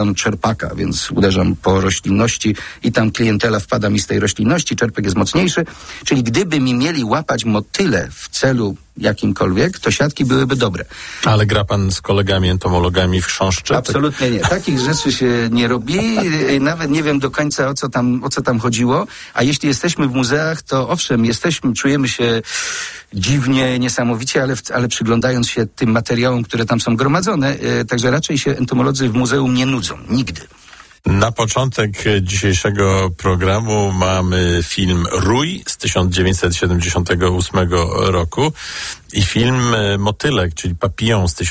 czerpaka, więc uderzam po roślinności i tam klientela wpada mi z tej roślinności, czerpek jest mocniejszy, czyli gdyby mi mieli łapać motyle w celu jakimkolwiek, to siatki byłyby dobre. Ale gra pan z kolegami entomologami w chrząszcze? Absolutnie nie. Takich rzeczy się nie robi. Nawet nie wiem do końca o co tam chodziło. A jeśli jesteśmy w muzeach, to owszem, czujemy się dziwnie, niesamowicie, ale przyglądając się tym materiałom, które tam są gromadzone, także raczej się entomolodzy w muzeum nie nudzą. Nigdy. Na początek dzisiejszego programu mamy film Rój z 1978 roku i film Motylek, czyli Papillon z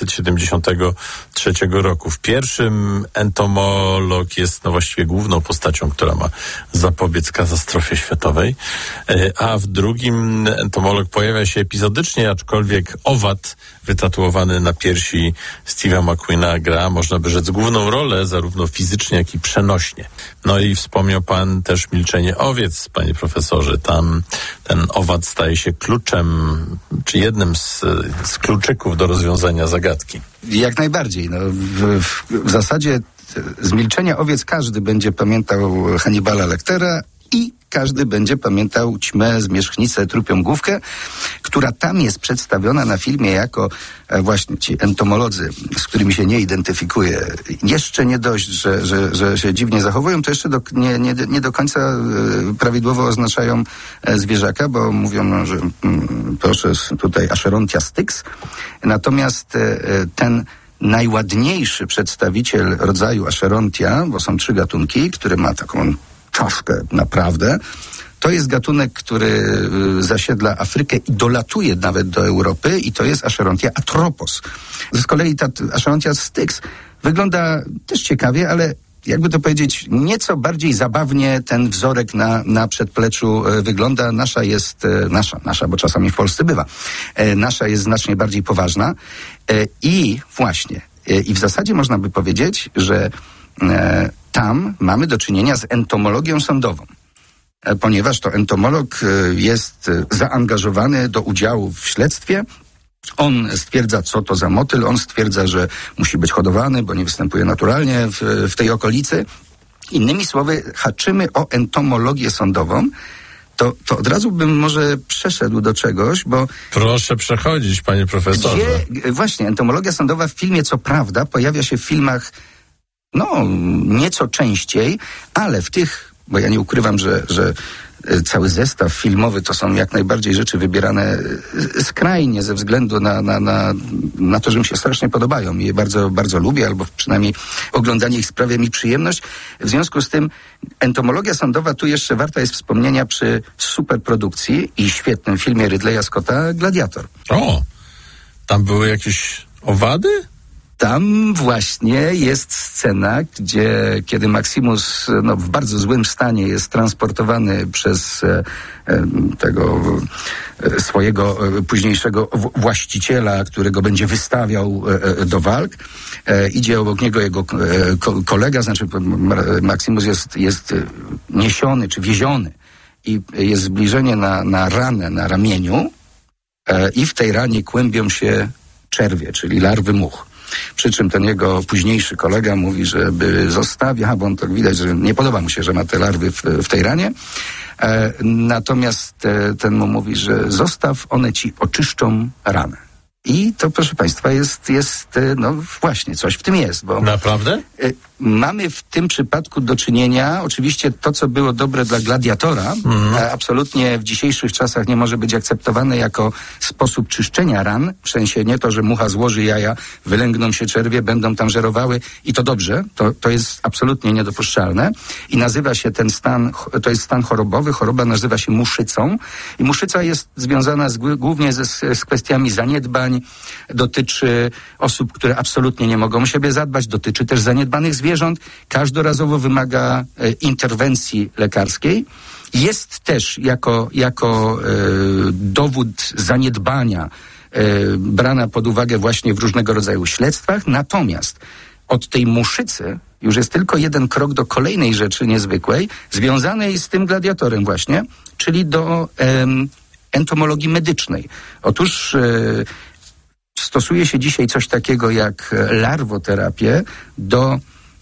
1973 roku. W pierwszym entomolog jest właściwie główną postacią, która ma zapobiec katastrofie światowej, a w drugim entomolog pojawia się epizodycznie, aczkolwiek owad wytatuowany na piersi Steve'a McQueena gra, można by rzec, główną rolę, zarówno fizycznie, jak i przenośnie. No i wspomniał pan też Milczenie owiec, panie profesorze. Tam ten owad staje się kluczem, czy jednym z kluczyków do rozwiązania zagadki. Jak najbardziej. No, w zasadzie z Milczenia owiec każdy będzie pamiętał Hannibala Lectera i każdy będzie pamiętał Ćmę, Zmierzchnicę, Trupią główkę, która tam jest przedstawiona na filmie jako właśnie ci entomolodzy, z którymi się nie identyfikuje. Jeszcze nie dość, że się dziwnie zachowują, to jeszcze nie do końca prawidłowo oznaczają zwierzaka, bo mówią, że proszę, tutaj Acherontia styx. Natomiast ten najładniejszy przedstawiciel rodzaju Acherontia, bo są 3 gatunki, który ma taką czaszkę naprawdę, to jest gatunek, który zasiedla Afrykę i dolatuje nawet do Europy i to jest Acherontia atropos. Z kolei ta Acherontia styx wygląda też ciekawie, ale jakby to powiedzieć, nieco bardziej zabawnie ten wzorek na przedpleczu wygląda. Nasza, bo czasami w Polsce bywa. Nasza jest znacznie bardziej poważna i właśnie, i w zasadzie można by powiedzieć, że tam mamy do czynienia z entomologią sądową, ponieważ to entomolog jest zaangażowany do udziału w śledztwie. On stwierdza, co to za motyl, on stwierdza, że musi być hodowany, bo nie występuje naturalnie w tej okolicy. Innymi słowy, haczymy o entomologię sądową. To od razu bym może przeszedł do czegoś, bo... Proszę przechodzić, panie profesorze. Gdzie właśnie entomologia sądowa w filmie, co prawda, pojawia się w filmach nieco częściej, ale w tych, bo ja nie ukrywam, że cały zestaw filmowy to są jak najbardziej rzeczy wybierane skrajnie ze względu na to, że mi się strasznie podobają i je bardzo, bardzo lubię, albo przynajmniej oglądanie ich sprawia mi przyjemność. W związku z tym entomologia sądowa tu jeszcze warta jest wspomnienia przy superprodukcji i świetnym filmie Ridleya Scotta Gladiator. O, tam były jakieś owady? Tam właśnie jest scena, kiedy Maximus w bardzo złym stanie jest transportowany przez tego swojego późniejszego właściciela, którego będzie wystawiał do walk. Idzie obok niego jego kolega, znaczy Maximus jest niesiony czy wieziony i jest zbliżenie na ranę na ramieniu i w tej ranie kłębią się czerwie, czyli larwy much. Przy czym ten jego późniejszy kolega mówi, żeby zostawić, bo on tak widać, że nie podoba mu się, że ma te larwy w tej ranie. Natomiast ten mu mówi, że zostaw, one ci oczyszczą ranę. I to, proszę państwa, jest właśnie, coś w tym jest. Bo naprawdę? Mamy w tym przypadku do czynienia, oczywiście to, co było dobre dla gladiatora, absolutnie w dzisiejszych czasach nie może być akceptowane jako sposób czyszczenia ran, w sensie nie to, że mucha złoży jaja, wylęgną się czerwie, będą tam żerowały i to dobrze, to jest absolutnie niedopuszczalne i nazywa się ten stan, to jest stan chorobowy, choroba nazywa się muszycą i muszyca jest związana głównie z kwestiami zaniedbań, dotyczy osób, które absolutnie nie mogą o siebie zadbać, dotyczy też zaniedbanych zwierząt, każdorazowo wymaga interwencji lekarskiej. Jest też jako dowód zaniedbania brana pod uwagę właśnie w różnego rodzaju śledztwach, natomiast od tej muszycy już jest tylko jeden krok do kolejnej rzeczy niezwykłej, związanej z tym gladiatorem właśnie, czyli do entomologii medycznej. Otóż stosuje się dzisiaj coś takiego jak larwoterapię do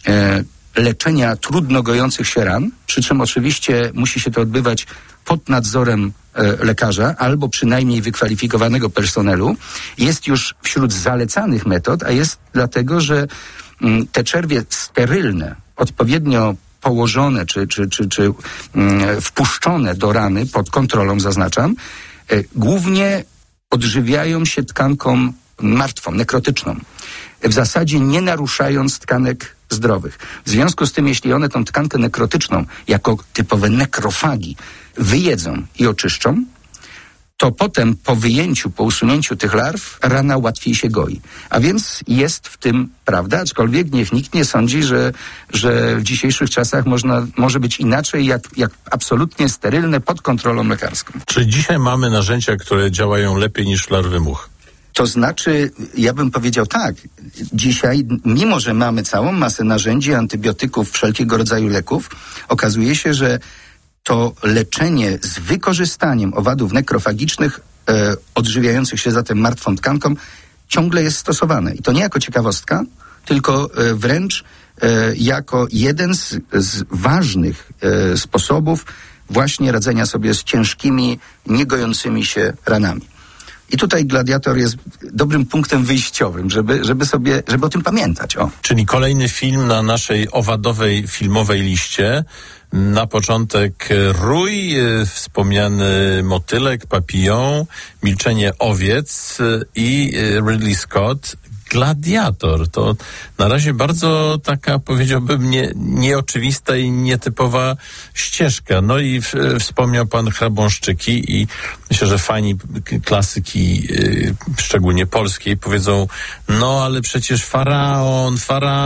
leczenia trudno gojących się ran, przy czym oczywiście musi się to odbywać pod nadzorem lekarza albo przynajmniej wykwalifikowanego personelu, jest już wśród zalecanych metod, a jest dlatego, że te czerwie sterylne, odpowiednio położone czy wpuszczone do rany, pod kontrolą zaznaczam, głównie odżywiają się tkanką martwą, nekrotyczną. W zasadzie nie naruszając tkanek zdrowych. W związku z tym, jeśli one tą tkankę nekrotyczną jako typowe nekrofagi wyjedzą i oczyszczą, to potem po wyjęciu, po usunięciu tych larw rana łatwiej się goi. A więc jest w tym prawda, aczkolwiek niech nikt nie sądzi, że w dzisiejszych czasach może być inaczej, jak absolutnie sterylne pod kontrolą lekarską. Czy dzisiaj mamy narzędzia, które działają lepiej niż larwy much? To znaczy, ja bym powiedział tak, dzisiaj, mimo że mamy całą masę narzędzi, antybiotyków, wszelkiego rodzaju leków, okazuje się, że to leczenie z wykorzystaniem owadów nekrofagicznych, odżywiających się zatem martwą tkanką, ciągle jest stosowane. I to nie jako ciekawostka, tylko wręcz jako jeden z ważnych sposobów właśnie radzenia sobie z ciężkimi, niegojącymi się ranami. I tutaj Gladiator jest dobrym punktem wyjściowym, żeby o tym pamiętać. O. Czyli kolejny film na naszej owadowej filmowej liście. Na początek Rój, wspomniany motylek, papillon, Milczenie owiec i Ridley Scott. Gladiator to na razie bardzo taka, powiedziałbym, nieoczywista i nietypowa ścieżka. No i wspomniał pan Chrabąszczyki i myślę, że fani klasyki, szczególnie polskiej, powiedzą, no ale przecież Faraon,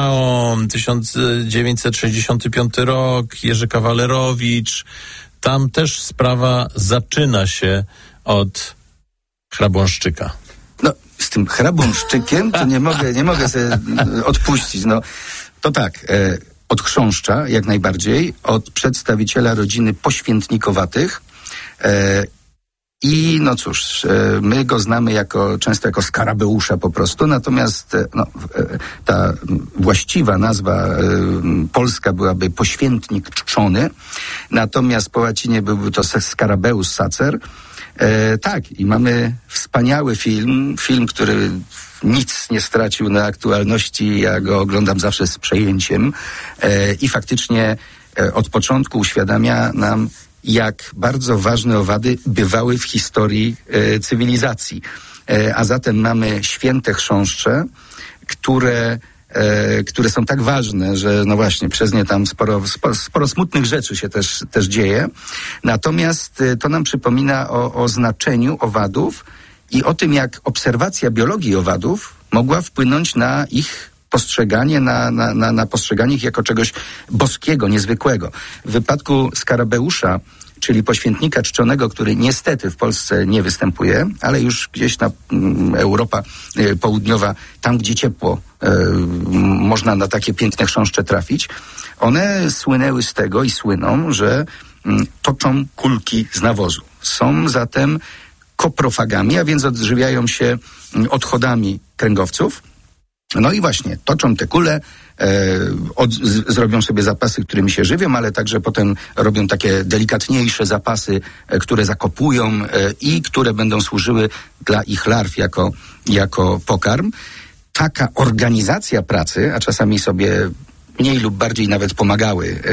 1965 rok, Jerzy Kawalerowicz, tam też sprawa zaczyna się od Chrabąszczyka. No, z tym Chrabąszczykiem to nie mogę sobie odpuścić. No, to tak, od chrząszcza jak najbardziej, od przedstawiciela rodziny poświętnikowatych i no cóż, my go znamy często jako Skarabeusza po prostu, natomiast ta właściwa nazwa polska byłaby poświętnik czczony, natomiast po łacinie byłby to Scarabeus sacer. Tak, i mamy wspaniały film, który nic nie stracił na aktualności, ja go oglądam zawsze z przejęciem i faktycznie od początku uświadamia nam, jak bardzo ważne owady bywały w historii cywilizacji. A zatem mamy święte chrząszcze, które są tak ważne, że no właśnie, przez nie tam sporo smutnych rzeczy się też dzieje. Natomiast to nam przypomina o znaczeniu owadów i o tym, jak obserwacja biologii owadów mogła wpłynąć na ich postrzeganie, na postrzeganie ich jako czegoś boskiego, niezwykłego. W wypadku Skarabeusza, czyli poświętnika czczonego, który niestety w Polsce nie występuje, ale już gdzieś na Europa Południowa, tam gdzie ciepło, można na takie piękne chrząszcze trafić. One słynęły z tego i słyną, że toczą kulki z nawozu. Są zatem koprofagami, a więc odżywiają się odchodami kręgowców. No i właśnie, toczą te kule, zrobią sobie zapasy, którymi się żywią, ale także potem robią takie delikatniejsze zapasy, które zakopują i które będą służyły dla ich larw jako pokarm. Taka organizacja pracy, a czasami sobie mniej lub bardziej nawet pomagały,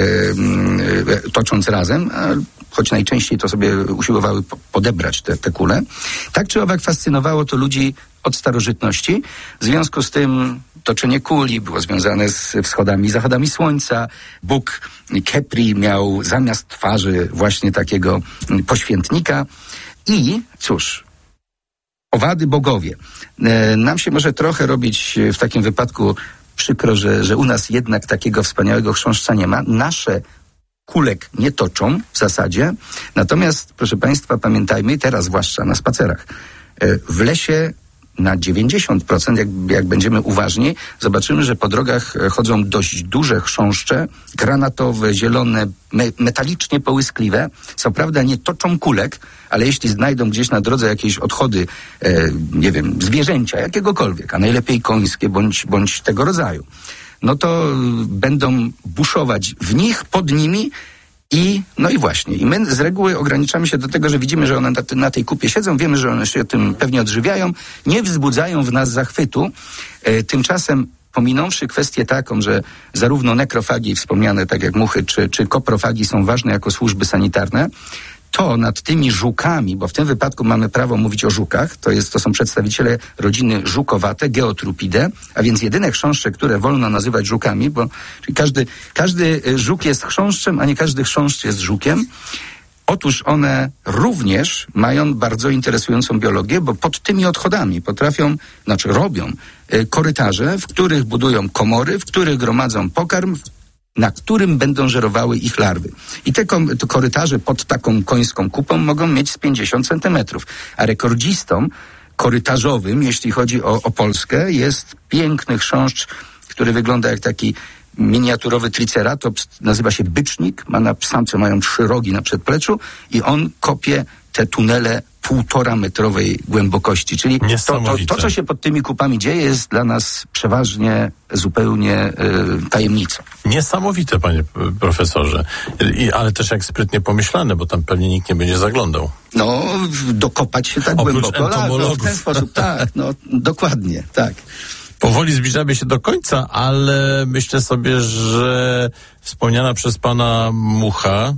tocząc razem, choć najczęściej to sobie usiłowały podebrać te kule. Tak czy owak fascynowało to ludzi od starożytności. W związku z tym toczenie kuli było związane z wschodami i zachodami słońca. Bóg Kepri miał zamiast twarzy właśnie takiego poświętnika. I cóż, owady bogowie. Nam się może trochę robić w takim wypadku przykro, że u nas jednak takiego wspaniałego chrząszcza nie ma. Nasze kulek nie toczą w zasadzie. Natomiast, proszę Państwa, pamiętajmy, teraz zwłaszcza na spacerach, w lesie na 90%, jak będziemy uważni, zobaczymy, że po drogach chodzą dość duże chrząszcze, granatowe, zielone, metalicznie połyskliwe. Co prawda nie toczą kulek, ale jeśli znajdą gdzieś na drodze jakieś odchody, nie wiem, zwierzęcia, jakiegokolwiek, a najlepiej końskie bądź tego rodzaju, no to będą buszować w nich, pod nimi. I właśnie. I my z reguły ograniczamy się do tego, że widzimy, że one na tej kupie siedzą, wiemy, że one się tym pewnie odżywiają, nie wzbudzają w nas zachwytu. Tymczasem, pominąwszy kwestię taką, że zarówno nekrofagi wspomniane, tak jak muchy, czy koprofagi są ważne jako służby sanitarne, to nad tymi żukami, bo w tym wypadku mamy prawo mówić o żukach, to są przedstawiciele rodziny żukowate, Geotrupidae, a więc jedyne chrząszcze, które wolno nazywać żukami, bo każdy żuk jest chrząszczem, a nie każdy chrząszcz jest żukiem. Otóż one również mają bardzo interesującą biologię, bo pod tymi odchodami robią korytarze, w których budują komory, w których gromadzą pokarm, na którym będą żerowały ich larwy. I te korytarze pod taką końską kupą mogą mieć z 50 centymetrów. A rekordzistą korytarzowym, jeśli chodzi o Polskę, jest piękny chrząszcz, który wygląda jak taki miniaturowy triceratops, nazywa się bycznik, samce mają 3 rogi na przedpleczu i on kopie te tunele 1,5-metrowej głębokości. Czyli to, co się pod tymi kupami dzieje, jest dla nas przeważnie zupełnie tajemnicą. Niesamowite, panie profesorze. Ale też jak sprytnie pomyślane, bo tam pewnie nikt nie będzie zaglądał. Dokopać się tak głęboko. W ten sposób, tak, dokładnie, tak. Powoli zbliżamy się do końca, ale myślę sobie, że wspomniana przez pana mucha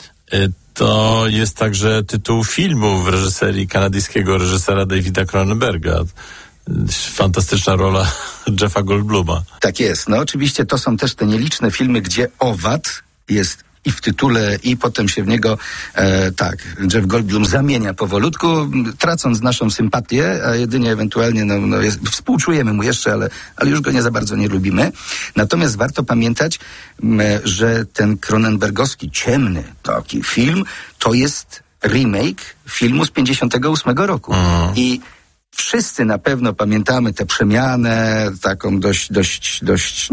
to jest także tytuł filmu w reżyserii kanadyjskiego reżysera Davida Cronenberga. Fantastyczna rola Jeffa Goldbluma. Tak jest. Oczywiście to są też te nieliczne filmy, gdzie owad jest i w tytule, i potem się w niego Jeff Goldblum zamienia powolutku, tracąc naszą sympatię, a jedynie ewentualnie współczujemy mu jeszcze, ale już go nie za bardzo nie lubimy. Natomiast warto pamiętać, że ten cronenbergowski, ciemny taki film, to jest remake filmu z 58 roku. I wszyscy na pewno pamiętamy tę przemianę, taką dość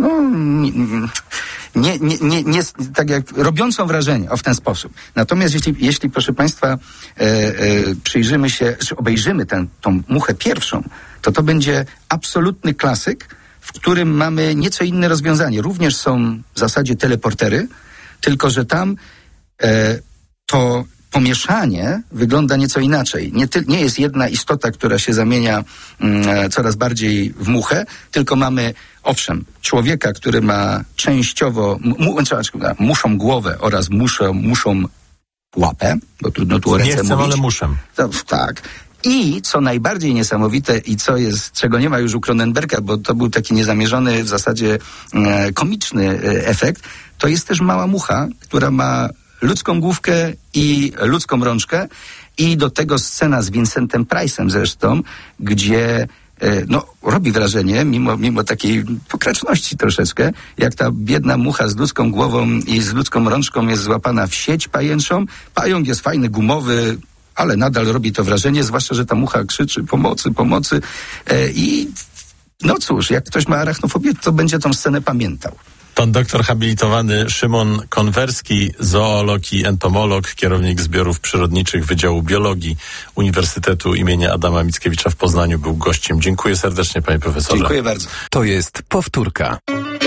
nie tak jak robiącą wrażenie, w ten sposób. Natomiast jeśli proszę państwa, przyjrzymy się, czy obejrzymy tą muchę pierwszą, to będzie absolutny klasyk, w którym mamy nieco inne rozwiązanie. Również są w zasadzie teleportery, tylko że tam to pomieszanie wygląda nieco inaczej. Nie jest jedna istota, która się zamienia coraz bardziej w muchę, tylko mamy, owszem, człowieka, który ma częściowo muszą głowę oraz muszą łapę, bo trudno tu o ręce mówić. Ale muszą. Tak. I co najbardziej niesamowite i czego nie ma już u Cronenberga, bo to był taki niezamierzony, w zasadzie komiczny efekt, to jest też mała mucha, która ma ludzką główkę i ludzką rączkę i do tego scena z Vincentem Price'em zresztą, gdzie robi wrażenie, mimo takiej pokraczności troszeczkę, jak ta biedna mucha z ludzką głową i z ludzką rączką jest złapana w sieć pajęczą. Pająk jest fajny, gumowy, ale nadal robi to wrażenie, zwłaszcza, że ta mucha krzyczy pomocy, pomocy. I cóż, jak ktoś ma arachnofobię, to będzie tą scenę pamiętał. Pan doktor habilitowany Szymon Konwerski, zoolog i entomolog, kierownik zbiorów przyrodniczych Wydziału Biologii Uniwersytetu imienia Adama Mickiewicza w Poznaniu, był gościem. Dziękuję serdecznie, panie profesorze. Dziękuję bardzo. To jest powtórka.